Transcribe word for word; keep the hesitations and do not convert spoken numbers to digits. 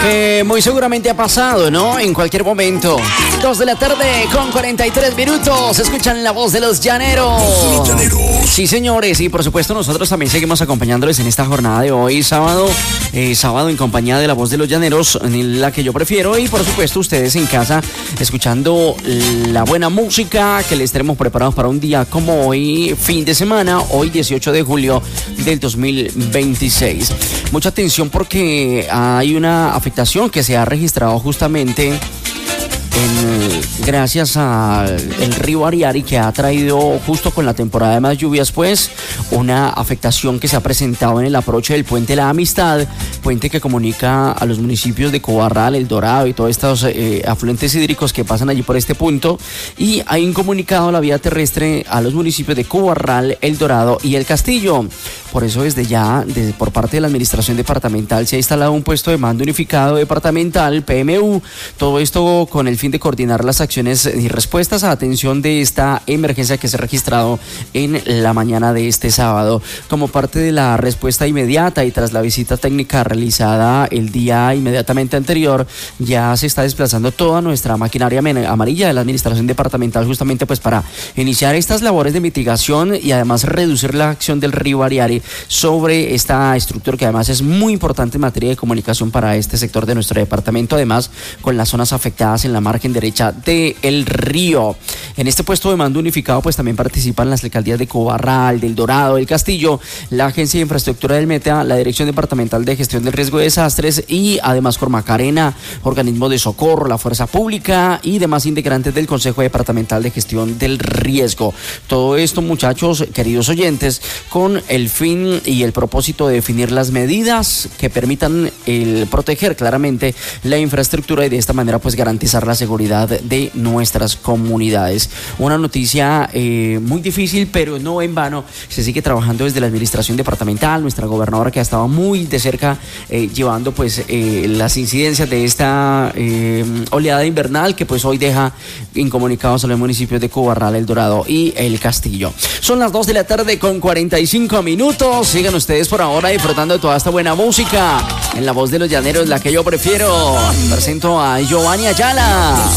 que muy seguramente ha pasado, ¿no? En cualquier momento. Dos de la tarde con cuarenta y tres minutos. Escuchan la voz de los llaneros. De los llaneros. Sí, señores. Y por supuesto nosotros también seguimos acompañándoles en esta jornada de hoy, sábado. Eh, sábado en compañía de la voz de los llaneros, la que yo prefiero. Y por supuesto ustedes en casa escuchando la buena música que les tenemos preparados para un día como hoy, fin de semana. Hoy dieciocho de julio del dos mil veintiséis. Mucha atención porque hay una afectación que se ha registrado justamente en, gracias al río Ariari, que ha traído justo con la temporada de más lluvias pues una afectación que se ha presentado en el aproche del puente La Amistad, puente que comunica a los municipios de Cobarral, El Dorado y todos estos eh, afluentes hídricos que pasan allí por este punto, y hay un comunicado a la vía terrestre a los municipios de Cobarral, El Dorado y El Castillo. Por eso desde ya, desde, por parte de la administración departamental, se ha instalado un puesto de mando unificado departamental, P M U, todo esto con el fin de coordinar las acciones y respuestas a atención de esta emergencia que se ha registrado en la mañana de este sábado. Como parte de la respuesta inmediata y tras la visita técnica realizada el día inmediatamente anterior, ya se está desplazando toda nuestra maquinaria amarilla de la administración departamental justamente pues para iniciar estas labores de mitigación y además reducir la acción del río Ariari sobre esta estructura que además es muy importante en materia de comunicación para este sector de nuestro departamento, además con las zonas afectadas en la margen derecha del río. En este puesto de mando unificado pues también participan las alcaldías de Cobarral, del Dorado, del Castillo, la Agencia de Infraestructura del Meta, la Dirección Departamental de Gestión del Riesgo de Desastres y además Cormacarena, organismos de socorro, la Fuerza Pública y demás integrantes del Consejo Departamental de Gestión del Riesgo. Todo esto, muchachos, queridos oyentes, con el fin y el propósito de definir las medidas que permitan el proteger claramente la infraestructura y de esta manera pues garantizar la seguridad de nuestras comunidades. Una noticia eh, muy difícil, pero no en vano. Se sigue trabajando desde la administración departamental, nuestra gobernadora que ha estado muy de cerca eh, llevando pues eh, las incidencias de esta eh, oleada invernal que pues hoy deja incomunicados a los municipios de Cobarral, El Dorado y El Castillo. Son las dos de la tarde con cuarenta y cinco minutos. Sigan ustedes por ahora disfrutando de toda esta buena música en la voz de los llaneros, la que yo prefiero. Presento a Giovanni Ayala.